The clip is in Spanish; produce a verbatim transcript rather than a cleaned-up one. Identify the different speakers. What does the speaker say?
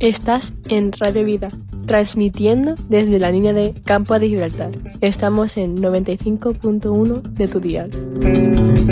Speaker 1: Estás en Radio Vida, transmitiendo desde la línea de Campo de Gibraltar. Estamos en noventa y cinco punto uno de tu dial.